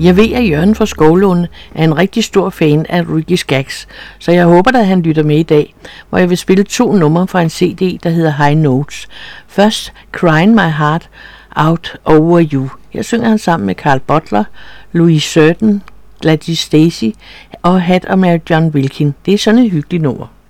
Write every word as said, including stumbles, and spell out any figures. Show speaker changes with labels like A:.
A: Jeg ved, at Jørgen fra Skovlunde er en rigtig stor fan af Ricky Skaggs, så jeg håber, at han lytter med i dag, hvor jeg vil spille to numre fra en C D, der hedder High Notes. Først Crying My Heart Out Over You. Her synger han sammen med Carl Butler, Louis Certain, Gladys Stacy og Had og Mary John Wilkin. Det er sådan et hyggeligt nummer.